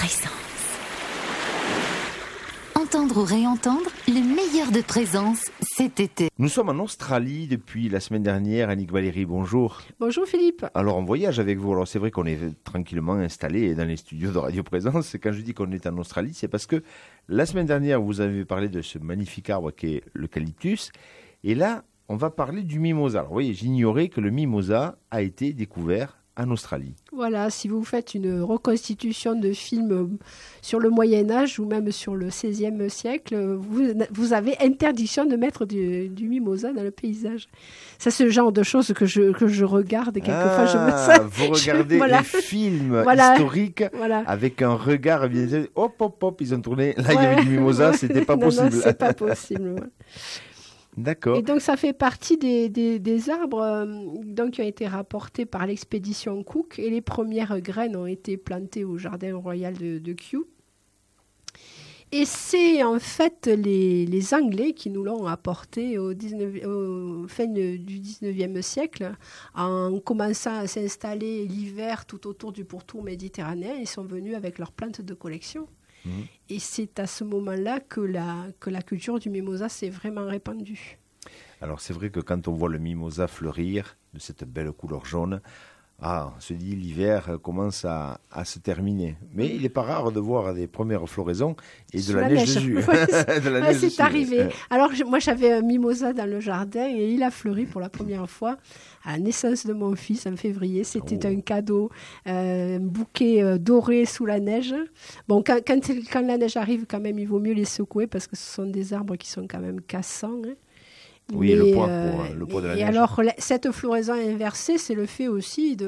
Présence. Entendre ou réentendre le meilleur de Présence cet été. Nous sommes en Australie depuis la semaine dernière. Annick Valéry, bonjour. Bonjour Philippe. Alors on voyage avec vous. Alors c'est vrai qu'on est tranquillement installé dans les studios de Radio Présence. Et quand je dis qu'on est en Australie, c'est parce que la semaine dernière, vous avez parlé de ce magnifique arbre qui est l'eucalyptus. Et là, on va parler du mimosa. Alors vous voyez, j'ignorais que le mimosa a été découvert en Australie. Voilà, si vous faites une reconstitution de film sur le Moyen-Âge ou même sur le XVIe siècle, vous avez interdiction de mettre du mimosa dans le paysage. Ça, c'est le genre de choses que je regarde et quelquefois je me sens... Vous regardez les films historiques avec un regard, hop, ils ont tourné. Là, il y avait du mimosa, c'était pas possible. Non, c'est pas possible. Ouais. D'accord. Et donc, ça fait partie des arbres qui ont été rapportés par l'expédition Cook. Et les premières graines ont été plantées au jardin royal de Kew. Et c'est en fait les Anglais qui nous l'ont apporté au fin du 19e siècle, en commençant à s'installer l'hiver tout autour du pourtour méditerranéen. Ils sont venus avec leurs plantes de collection. Et c'est à ce moment-là que la culture du mimosa s'est vraiment répandue. Alors c'est vrai que quand on voit le mimosa fleurir de cette belle couleur jaune, on se dit l'hiver commence à se terminer. Mais il n'est pas rare de voir des premières floraisons et de la neige dessus. C'est arrivé. Alors moi j'avais un mimosa dans le jardin et il a fleuri pour la première fois à la naissance de mon fils en février. C'était un cadeau, un bouquet doré sous la neige. Bon, quand la neige arrive, quand même, il vaut mieux les secouer parce que ce sont des arbres qui sont quand même cassants. Hein. Oui, le poids de la neige. Et alors, cette floraison inversée, c'est le fait aussi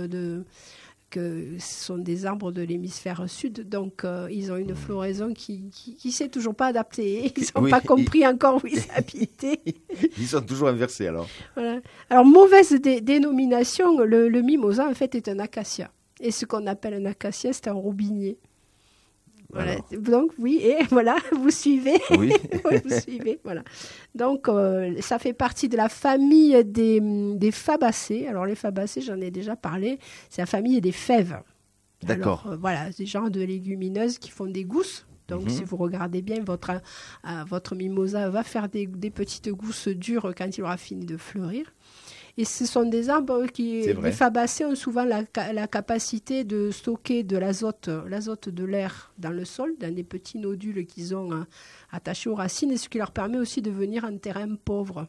que ce sont des arbres de l'hémisphère sud, donc ils ont une floraison qui s'est toujours pas adaptée. Ils n'ont pas compris encore où ils habitaient. Ils sont toujours inversés alors. Voilà. Alors, mauvaise dénomination, le mimosa en fait est un acacia. Et ce qu'on appelle un acacia, c'est un robinier. Voilà. Donc oui, et voilà, vous suivez. Oui. Oui, vous suivez, voilà. Donc ça fait partie de la famille des fabacées. Alors les fabacées, j'en ai déjà parlé, c'est la famille des fèves. D'accord. Alors, voilà, des genres de légumineuses qui font des gousses. Donc si vous regardez bien, votre mimosa va faire des petites gousses dures quand il aura fini de fleurir. Et ce sont des arbres les fabacées ont souvent la capacité de stocker de l'azote de l'air dans le sol, dans des petits nodules qu'ils ont attachés aux racines, et ce qui leur permet aussi de venir en terrain pauvre.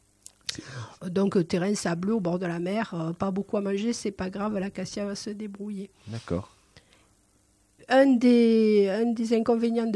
Donc terrain sableux au bord de la mer, pas beaucoup à manger, c'est pas grave, l'acacia va se débrouiller. D'accord. Un des inconvénients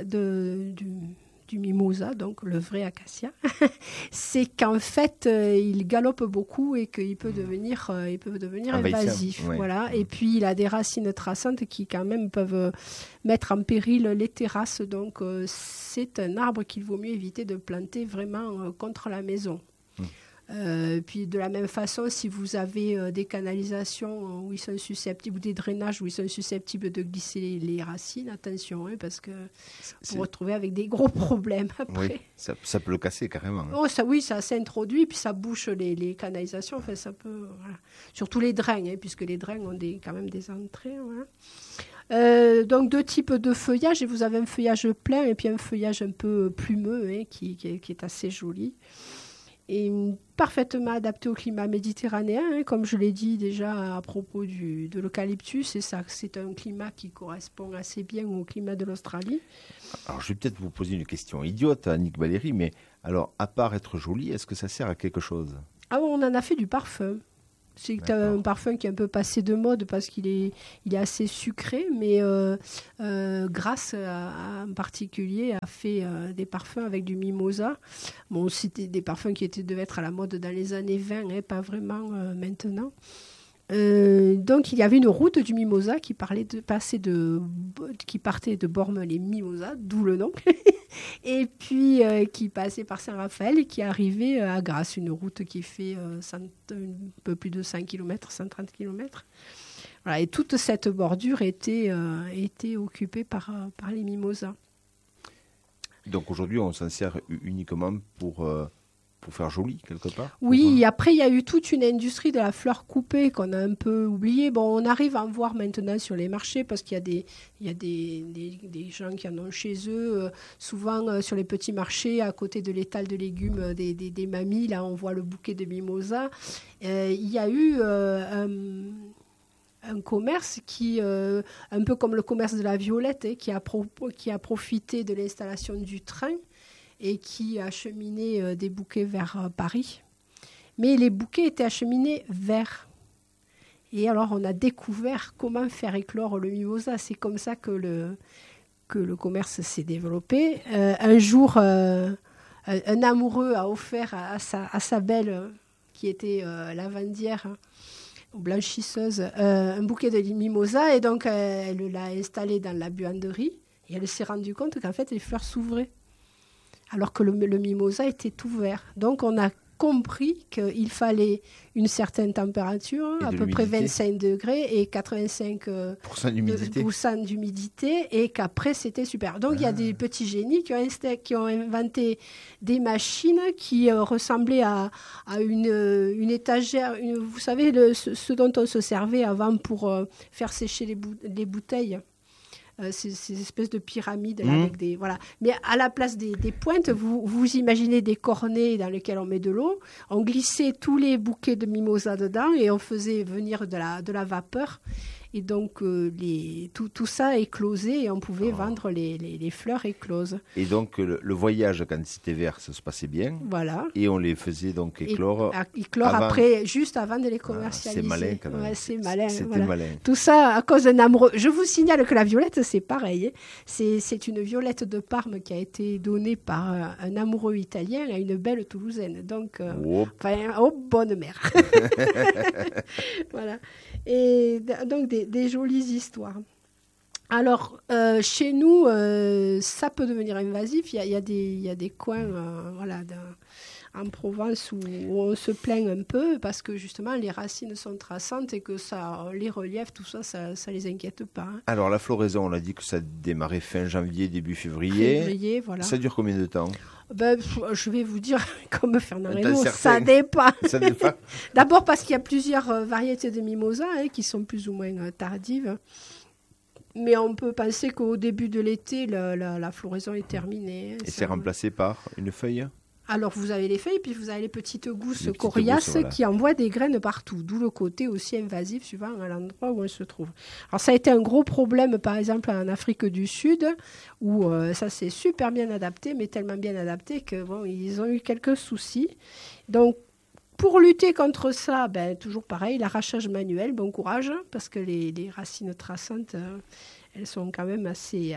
du mimosa, donc le vrai acacia, c'est qu'en fait, il galope beaucoup et qu'il peut devenir invasif. Ouais. Voilà. Et puis, il a des racines traçantes qui, quand même, peuvent mettre en péril les terrasses. Donc, c'est un arbre qu'il vaut mieux éviter de planter vraiment contre la maison. Puis de la même façon, si vous avez des canalisations où ils sont susceptibles, ou des drainages où ils sont susceptibles de glisser les racines, attention, parce que vous vous retrouvez avec des gros problèmes après. Oui, ça peut le casser carrément. Oh, ça s'introduit, puis ça bouche les canalisations. Enfin, ça peut, voilà. Surtout les drains, puisque les drains ont quand même des entrées. Voilà. Donc deux types de feuillage, et vous avez un feuillage plein et puis un feuillage un peu plumeux qui est assez joli. Et parfaitement adapté au climat méditerranéen, comme je l'ai dit déjà à propos de l'eucalyptus, et ça, c'est un climat qui correspond assez bien au climat de l'Australie. Alors, je vais peut-être vous poser une question idiote, Annick Valéry, mais alors, à part être joli, est-ce que ça sert à quelque chose ? On en a fait du parfum. C'est un parfum qui est un peu passé de mode parce qu'il est assez sucré, mais Grasse en particulier a fait des parfums avec du mimosa. Bon, c'était des parfums qui devaient être à la mode dans les années 20, pas vraiment maintenant. Donc il y avait une route du mimosa qui partait de Bormes-les-Mimosas, d'où le nom, et puis qui passait par Saint-Raphaël et qui arrivait à Grasse, une route qui fait un peu plus de 100 km, 130 km. Voilà, et toute cette bordure était occupée par les mimosas. Donc aujourd'hui on s'en sert uniquement pour pour faire joli, quelque part. Oui, après, il y a eu toute une industrie de la fleur coupée qu'on a un peu oubliée. Bon, on arrive à en voir maintenant sur les marchés parce qu'il y a des gens qui en ont chez eux. Souvent, sur les petits marchés, à côté de l'étal de légumes des mamies, là, on voit le bouquet de mimosa. Il y a eu un commerce qui, un peu comme le commerce de la violette, qui a profité de l'installation du train et qui acheminait des bouquets vers Paris. Mais les bouquets étaient acheminés verts. Et alors, on a découvert comment faire éclore le mimosa. C'est comme ça que le commerce s'est développé. Un jour, un amoureux a offert à sa belle, qui était lavandière ou blanchisseuse, un bouquet de mimosa. Et donc, elle l'a installé dans la buanderie. Et elle s'est rendue compte qu'en fait, les fleurs s'ouvraient, alors que le mimosa était tout vert. Donc, on a compris qu'il fallait une certaine température, à peu près 25 degrés et 85% d'humidité, et qu'après, c'était super. Donc, il y a des petits génies qui ont inventé des machines qui ressemblaient à une étagère, vous savez, ce dont on se servait avant pour faire sécher les bouteilles. Ces espèces de pyramides là, avec des voilà. Mais à la place des pointes, vous imaginez des cornets dans lesquels on met de l'eau. On glissait tous les bouquets de mimosa dedans et on faisait venir de la vapeur. Et donc tout ça éclosait et on pouvait vendre les fleurs écloses. Et donc le voyage, quand c'était vert, ça se passait bien. Voilà. Et on les faisait donc éclore. Éclore après, juste avant de les commercialiser. C'est malin quand même. Ouais, c'est malin. C'était voilà. malin. Tout ça à cause d'un amoureux. Je vous signale que la violette, c'est pareil. Hein. C'est une violette de Parme qui a été donnée par un amoureux italien à une belle Toulousaine. Donc, bonne mère. Voilà. Et donc des jolies histoires. Alors, chez nous, ça peut devenir invasif. Il y a des coins en Provence où on se plaint un peu parce que justement les racines sont traçantes et que les reliefs, tout ça, ça les inquiète pas. Hein. Alors la floraison, on a dit que ça démarrait fin janvier, début février. Voilà. Ça dure combien de temps ? Je vais vous dire, comme Fernand Reynaud, ça dépend. Ça dépend. D'abord parce qu'il y a plusieurs variétés de mimosa qui sont plus ou moins tardives. Mais on peut penser qu'au début de l'été, la floraison est terminée. Et c'est remplacé par une feuille ? Alors, vous avez les feuilles, puis vous avez les petites gousses coriaces qui envoient des graines partout, d'où le côté aussi invasif suivant à l'endroit où on se trouve. Alors, ça a été un gros problème, par exemple, en Afrique du Sud, où ça s'est super bien adapté, mais tellement bien adapté que ils ont eu quelques soucis. Donc, pour lutter contre ça, toujours pareil, l'arrachage manuel, bon courage, parce que les racines traçantes... elles sont quand même assez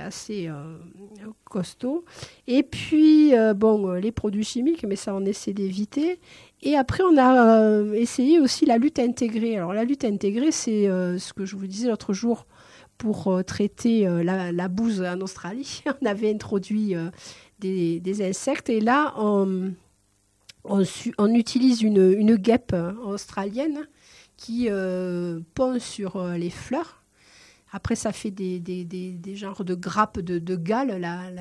costauds. Et puis, les produits chimiques, mais ça, on essaie d'éviter. Et après, on a essayé aussi la lutte intégrée. Alors, la lutte intégrée, c'est ce que je vous disais l'autre jour pour traiter la bouse en Australie. On avait introduit des insectes. Et là, on utilise une guêpe australienne qui pond sur les fleurs. Après, ça fait des genres de grappes de gales.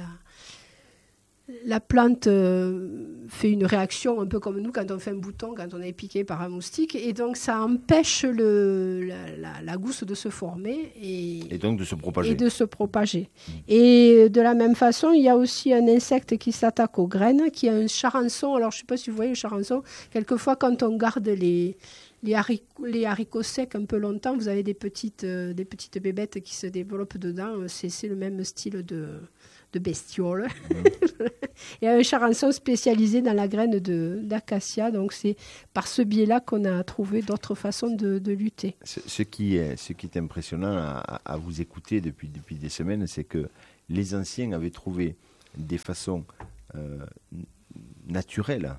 La plante fait une réaction un peu comme nous quand on fait un bouton, quand on est piqué par un moustique. Et donc, ça empêche la gousse de se former. Et donc de se propager. Et de la même façon, il y a aussi un insecte qui s'attaque aux graines, qui est un charançon. Alors, je ne sais pas si vous voyez le charançon. Quelquefois, quand on garde les haricots secs un peu longtemps, vous avez des petites bébêtes qui se développent dedans. C'est le même style de bestiole. Il y a un charançon spécialisé dans la graine d'acacia. Donc c'est par ce biais-là qu'on a trouvé d'autres façons de lutter. Ce qui est impressionnant à vous écouter depuis des semaines, c'est que les anciens avaient trouvé des façons naturelles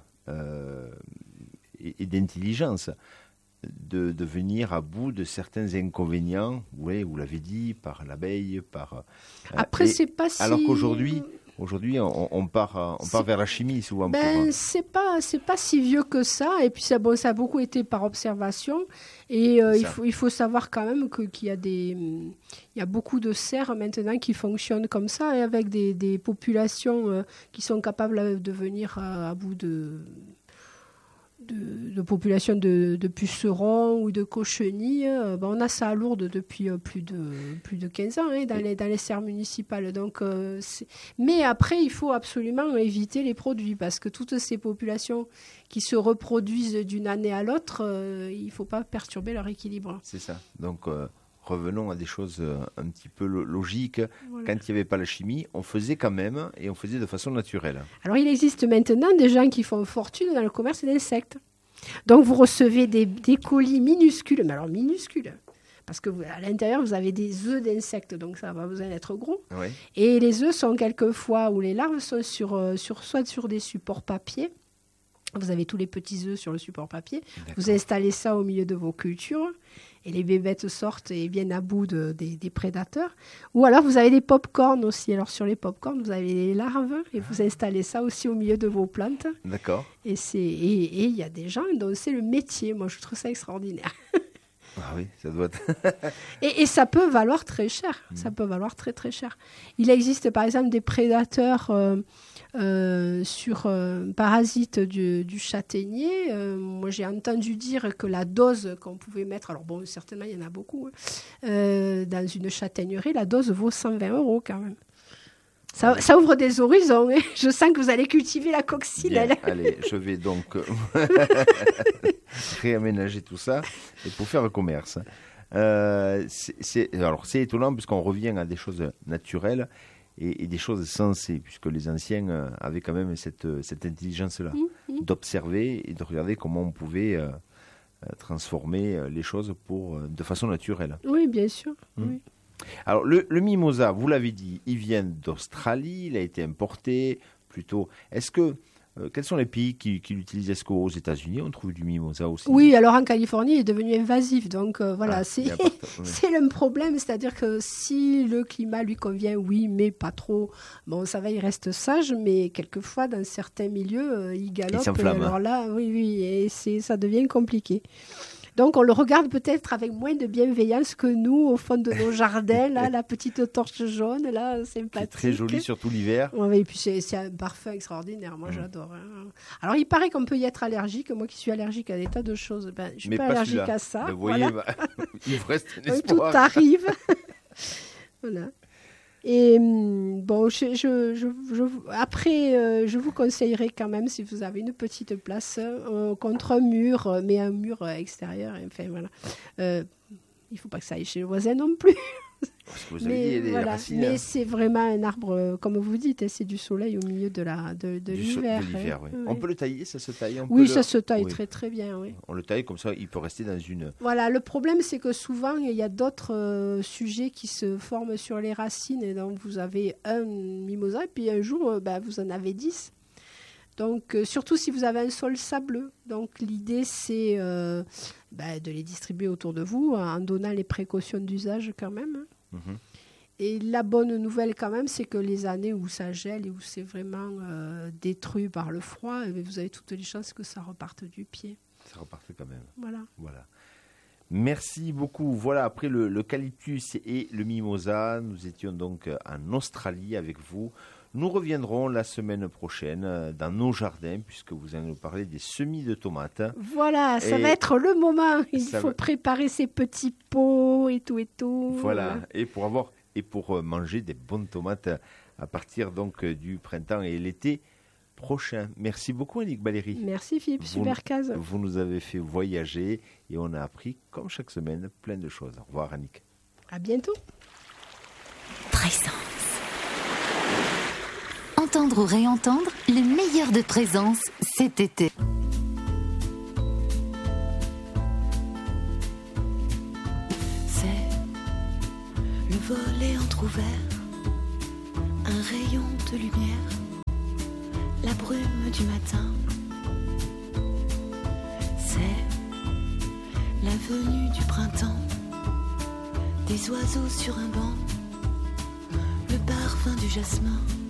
et d'intelligence de venir à bout de certains inconvénients, oui, vous l'avez dit, par l'abeille, par... Après, c'est pas si... Alors qu'aujourd'hui, on part vers la chimie souvent. C'est pas si vieux que ça, et puis ça a beaucoup été par observation, et il faut savoir quand même qu'il y a beaucoup de serres maintenant qui fonctionnent comme ça, et avec des populations qui sont capables de venir à bout population de pucerons ou de cochenilles. On a ça à Lourdes depuis plus de 15 ans dans les serres municipales. Donc, mais après, il faut absolument éviter les produits parce que toutes ces populations qui se reproduisent d'une année à l'autre, il ne faut pas perturber leur équilibre. C'est ça. Donc, revenons à des choses un petit peu logiques. Voilà. Quand il n'y avait pas la chimie, on faisait quand même et on faisait de façon naturelle. Alors, il existe maintenant des gens qui font fortune dans le commerce d'insectes. Donc, vous recevez des colis minuscules, mais alors minuscules, parce que à l'intérieur, vous avez des œufs d'insectes, donc ça va besoin d'être gros. Oui. Et les œufs sont quelquefois, ou les larves sont soit sur des supports papier. Vous avez tous les petits œufs sur le support papier. D'accord. Vous installez ça au milieu de vos cultures et les bébêtes sortent et viennent à bout des prédateurs. Ou alors, vous avez des pop-corns aussi. Alors, sur les pop-corns, vous avez les larves et vous installez ça aussi au milieu de vos plantes. D'accord. Et il y a des gens dont c'est le métier. Moi, je trouve ça extraordinaire. Ah oui, ça doit être... et ça peut valoir très cher. Ça peut valoir très, très cher. Il existe, par exemple, des prédateurs parasites du châtaignier. Moi, j'ai entendu dire que la dose qu'on pouvait mettre, alors bon, certainement, il y en a beaucoup, dans une châtaignerie, la dose vaut 120 € quand même. Ça ouvre des horizons. Hein. Je sens que vous allez cultiver la coccinelle. Allez, je vais donc réaménager tout ça et pour faire le commerce. C'est étonnant puisqu'on revient à des choses naturelles et des choses sensées, puisque les anciens avaient quand même cette intelligence-là, d'observer et de regarder comment on pouvait transformer les choses de façon naturelle. Oui, bien sûr. Oui. Alors, le mimosa, vous l'avez dit, il vient d'Australie, il a été importé plutôt. Quels sont les pays qui l'utilisent? Est-ce qu'aux États-Unis, on trouve du mimosa aussi? Oui, alors en Californie, il est devenu invasif. Donc voilà, c'est oui. le problème. C'est-à-dire que si le climat lui convient, oui, mais pas trop. Bon, ça va, il reste sage, mais quelquefois, dans certains milieux, il galope. Il s'enflamme. Alors là, oui, et ça devient compliqué. Donc, on le regarde peut-être avec moins de bienveillance que nous, au fond de nos jardins, là, la petite torche jaune, là, sympathique. C'est très joli, surtout l'hiver. Oui, et puis c'est un parfum extraordinaire, moi j'adore. Hein. Alors, il paraît qu'on peut y être allergique, moi qui suis allergique à des tas de choses, je ne suis pas allergique à ça. Vous voyez, voilà. Il vous reste un espoir. Tout arrive. Voilà. Et bon, après, je vous conseillerais quand même, si vous avez une petite place contre un mur, mais un mur extérieur, enfin voilà. Il ne faut pas que ça aille chez le voisin non plus. Parce que vous avez dit, les racines, mais c'est vraiment un arbre, comme vous dites, c'est du soleil au milieu de l'hiver. Oui. On peut le tailler, ça se taille? Ça se taille très très bien. Oui. On le taille comme ça, il peut rester dans une... Voilà, le problème c'est que souvent il y a d'autres sujets qui se forment sur les racines et donc vous avez un mimosa et puis un jour vous en avez 10. Donc surtout si vous avez un sol sableux. Donc l'idée c'est de les distribuer autour de vous en donnant les précautions d'usage quand même. Mm-hmm. Et la bonne nouvelle quand même, c'est que les années où ça gèle et où c'est vraiment détruit par le froid, vous avez toutes les chances que ça reparte du pied. Ça reparte quand même. Voilà. Merci beaucoup. Voilà, après l'eucalyptus et le mimosa, nous étions donc en Australie avec vous. Nous reviendrons la semaine prochaine dans nos jardins, puisque vous allez nous parler des semis de tomates. Voilà, ça va être le moment. Il faut préparer ces petits pots et tout. Voilà, et pour manger des bonnes tomates à partir donc du printemps et l'été prochain. Merci beaucoup, Annick Valérie. Merci, Philippe Supercaz. Vous nous avez fait voyager et on a appris, comme chaque semaine, plein de choses. Au revoir, Annick. À bientôt. Présence. Entendre ou réentendre, le meilleur de Présence cet été. C'est le volet entrouvert, un rayon de lumière, la brume du matin. C'est la venue du printemps, des oiseaux sur un banc, le parfum du jasmin.